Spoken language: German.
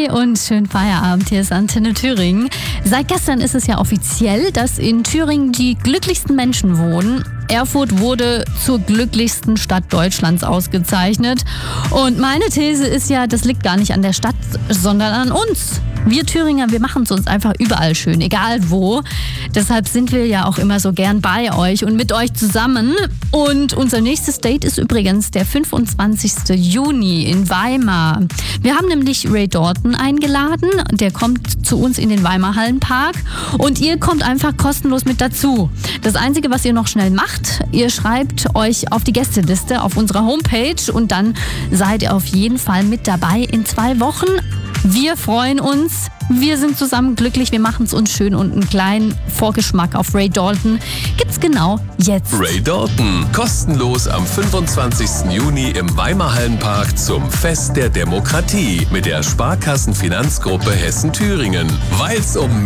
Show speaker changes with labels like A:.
A: Hi und schönen Feierabend, hier ist Antenne Thüringen. Seit gestern ist es ja offiziell, dass in Thüringen die glücklichsten Menschen wohnen. Erfurt wurde zur glücklichsten Stadt Deutschlands ausgezeichnet. Und meine These ist ja, das liegt gar nicht an der Stadt, sondern an uns. Wir Thüringer, wir machen es uns einfach überall schön, egal wo. Deshalb sind wir ja auch immer so gern bei euch und mit euch zusammen. Und unser nächstes Date ist übrigens der 25. Juni in Weimar. Wir haben nämlich Ray Dalton eingeladen. Der kommt zu uns in den Weimar Hallenpark und ihr kommt einfach kostenlos mit dazu. Das Einzige, was ihr noch schnell macht, ihr schreibt euch auf die Gästeliste auf unserer Homepage und dann seid ihr auf jeden Fall mit dabei in 2 Wochen. Wir freuen uns, wir sind zusammen glücklich, wir machen es uns schön und einen kleinen Vorgeschmack auf Ray Dalton gibt's genau jetzt.
B: Ray Dalton, kostenlos am 25. Juni im Weimar Hallenpark zum Fest der Demokratie mit der Sparkassenfinanzgruppe Hessen-Thüringen. Weil's um